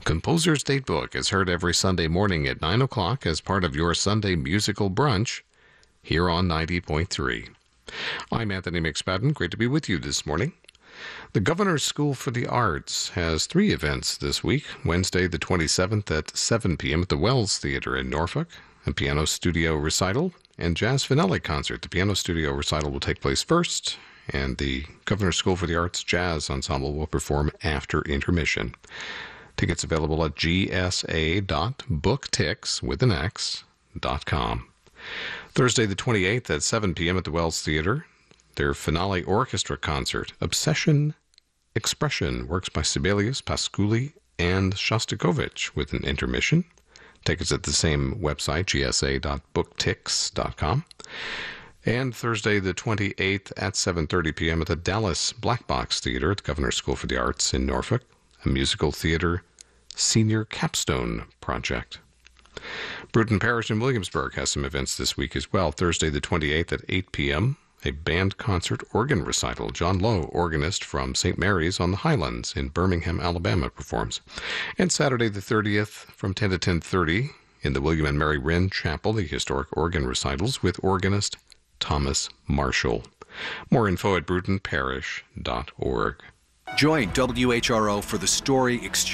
Composer's Datebook is heard every Sunday morning at 9 o'clock as part of your Sunday musical brunch here on 90.3. I'm Anthony McSpadden. Great to be with you this morning. The Governor's School for the Arts has 3 events this week. Wednesday the 27th at 7 p.m. at the Wells Theatre in Norfolk, a piano studio recital and jazz finale concert. The piano studio recital will take place first, and the Governor's School for the Arts Jazz Ensemble will perform after intermission. Tickets available at gsa.booktix.com. Thursday the 28th at 7 p.m. at the Wells Theatre, their finale orchestra concert, Obsession Expression, works by Sibelius, Pasculi, and Shostakovich, with an intermission. Tickets at the same website, gsa.booktix.com. And Thursday the 28th at 7:30 p.m. at the Dallas Black Box Theatre at the Governor's School for the Arts in Norfolk, a musical theater senior capstone project. Bruton Parish in Williamsburg has some events this week as well. Thursday the 28th at 8 p.m., a band concert organ recital. John Lowe, organist from St. Mary's on the Highlands in Birmingham, Alabama, performs. And Saturday the 30th from 10 to 10:30 in the William and Mary Wren Chapel, the historic organ recitals with organist Thomas Marshall. More info at brutonparish.org. Join WHRO for the Story Exchange.